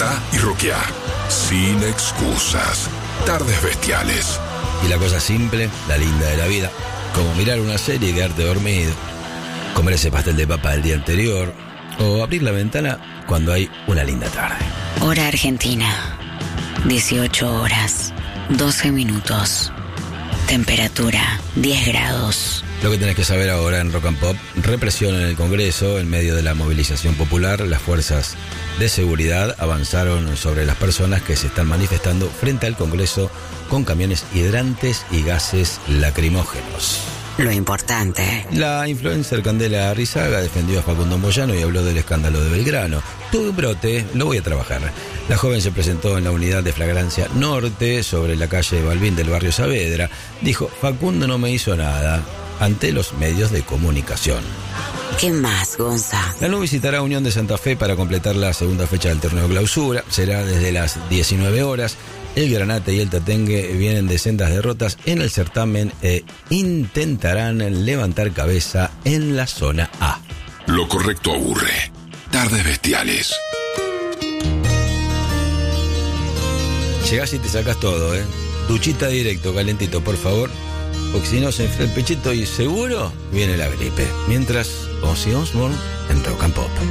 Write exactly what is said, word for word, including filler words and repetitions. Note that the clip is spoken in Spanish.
Despertá y roqueá. Sin excusas. Tardes Bestiales. Y la cosa simple, la linda de la vida, como mirar una serie y quedarte dormido, comer ese pastel de papa del día anterior, o abrir la ventana cuando hay una linda tarde. Hora Argentina, dieciocho horas, doce minutos. Temperatura, diez grados. Lo que tenés que saber ahora en Rock and Pop: represión en el Congreso. En medio de la movilización popular, las fuerzas de seguridad avanzaron sobre las personas que se están manifestando frente al Congreso con camiones hidrantes y gases lacrimógenos. Lo importante. La influencer Candela Arrizaga defendió a Facundo Moyano y habló del escándalo de Belgrano. Tuve un brote, lo voy a trabajar. La joven se presentó en la unidad de flagrancia norte, sobre la calle Balbín del barrio Saavedra. Dijo: Facundo no me hizo nada, ante los medios de comunicación. ¿Qué más, Gonza? La N U visitará Unión de Santa Fe para completar la segunda fecha del torneo clausura. Será desde las diecinueve horas. El Granate y el Tatengue vienen de sendas derrotas en el certamen e intentarán levantar cabeza en la zona A. Lo correcto aburre. Tardes Bestiales. Llegás y te sacas todo, ¿eh? Duchita directo, calentito, por favor. Porque si no se enfría el pechito y seguro viene la gripe. Mientras, Ozzy Osbourne en Rock and Pop.